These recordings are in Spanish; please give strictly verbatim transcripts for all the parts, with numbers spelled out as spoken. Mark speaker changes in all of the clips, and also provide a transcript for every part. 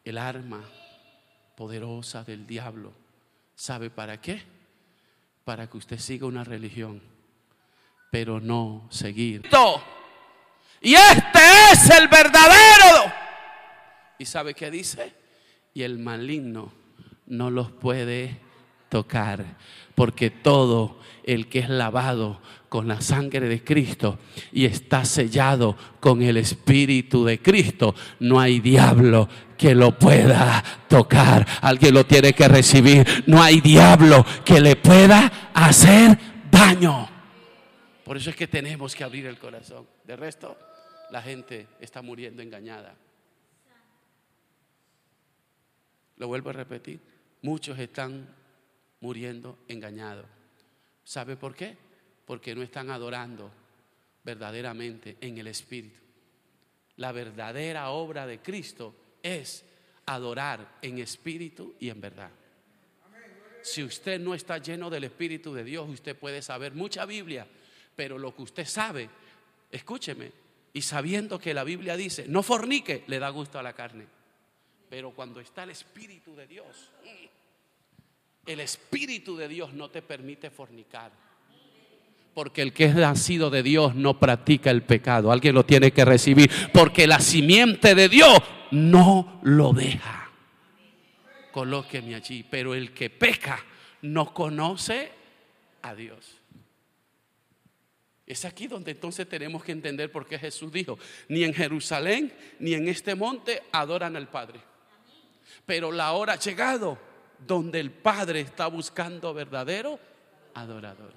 Speaker 1: El arma poderosa del diablo, ¿sabe para qué? Para que usted siga una religión, pero no seguir. Y este es el verdadero. ¿Y sabe qué dice? Y el maligno no los puede tocar, porque todo el que es lavado con la sangre de Cristo y está sellado con el Espíritu de Cristo, no hay diablo que lo pueda tocar. Alguien lo tiene que recibir. No hay diablo que le pueda hacer daño. Por eso es que tenemos que abrir el corazón. De resto, la gente está muriendo engañada. Lo vuelvo a repetir. Muchos están muriendo engañados. ¿Sabe por qué? Porque no están adorando verdaderamente en el Espíritu. La verdadera obra de Cristo es adorar en espíritu y en verdad. Si usted no está lleno del Espíritu de Dios, usted puede saber mucha Biblia, pero lo que usted sabe, escúcheme, y sabiendo que la Biblia dice no fornique, le da gusto a la carne. Pero cuando está el Espíritu de Dios, el Espíritu de Dios no te permite fornicar, porque el que es nacido de Dios no practica el pecado. Alguien lo tiene que recibir, porque la simiente de Dios no lo deja. Colóqueme allí. Pero el que peca no conoce a Dios. Es aquí donde entonces tenemos que entender por qué Jesús dijo: ni en Jerusalén ni en este monte adoran al Padre, pero la hora ha llegado donde el Padre está buscando verdaderos adoradores.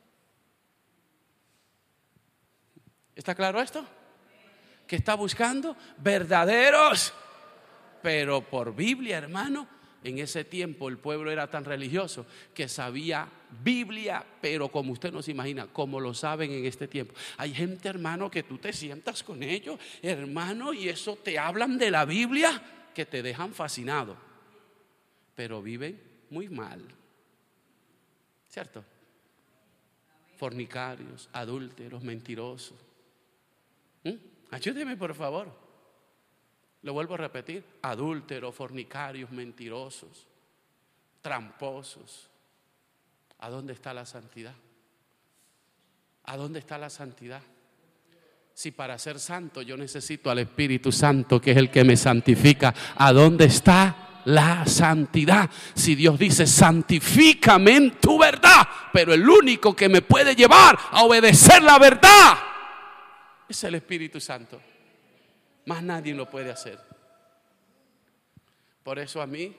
Speaker 1: ¿Está claro esto? Que está buscando verdaderos. Pero por Biblia, hermano, en ese tiempo el pueblo era tan religioso que sabía Biblia, pero como usted no se imagina, como lo saben en este tiempo. Hay gente, hermano, que tú te sientas con ellos, hermano, y eso te hablan de la Biblia, que te dejan fascinado, pero viven muy mal, ¿cierto? Fornicarios, adúlteros, mentirosos. ¿Mm? Ayúdeme, por favor. Lo vuelvo a repetir: adúlteros, fornicarios, mentirosos, tramposos. ¿A dónde está la santidad? ¿A dónde está la santidad? Si para ser santo yo necesito al Espíritu Santo, que es el que me santifica, ¿a dónde está la santidad? Si Dios dice: santifícame en tu verdad, pero el único que me puede llevar a obedecer la verdad es el Espíritu Santo. Más nadie lo puede hacer. Por eso a mí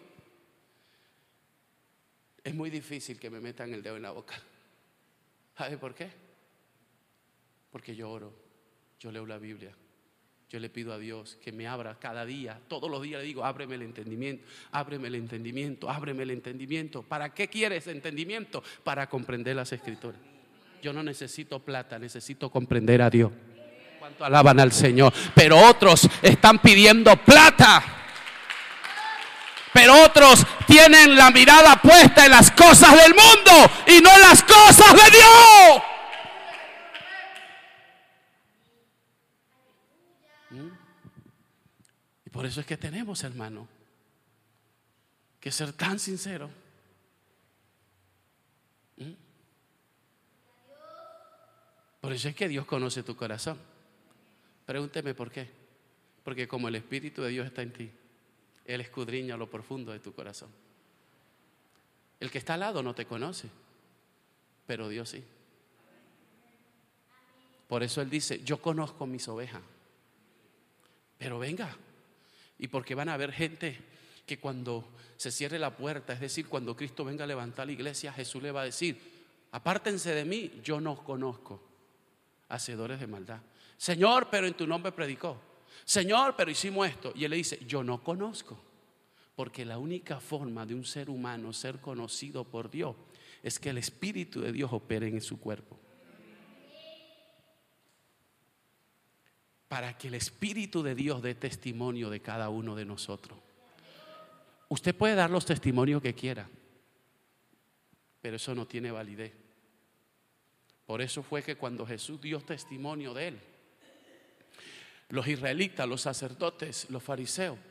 Speaker 1: es muy difícil que me metan el dedo en la boca. ¿Sabe por qué? Porque yo oro, yo leo la Biblia, yo le pido a Dios que me abra cada día. Todos los días le digo: ábreme el entendimiento, ábreme el entendimiento, ábreme el entendimiento. ¿Para qué quieres entendimiento? Para comprender las Escrituras. Yo no necesito plata, necesito comprender a Dios. ¿Cuánto alaban al Señor? Pero otros están pidiendo plata, pero otros tienen la mirada puesta en las cosas del mundo y no en las cosas de Dios. Y por eso es que tenemos, hermano, que ser tan sinceros. Por eso es que Dios conoce tu corazón. Pregúnteme por qué. Porque como el Espíritu de Dios está en ti, Él escudriña lo profundo de tu corazón. El que está al lado no te conoce, pero Dios sí. Por eso Él dice: yo conozco mis ovejas. Pero venga. Y porque van a haber gente que cuando se cierre la puerta, es decir, cuando Cristo venga a levantar la iglesia, Jesús le va a decir: apártense de mí, yo no os conozco, hacedores de maldad. Señor, pero en tu nombre predicó. Señor, pero hicimos esto. Y Él le dice: yo no conozco. Porque la única forma de un ser humano ser conocido por Dios es que el Espíritu de Dios opere en su cuerpo. Para que el Espíritu de Dios dé testimonio de cada uno de nosotros. Usted puede dar los testimonios que quiera, pero eso no tiene validez. Por eso fue que cuando Jesús dio testimonio de Él, los israelitas, los sacerdotes, los fariseos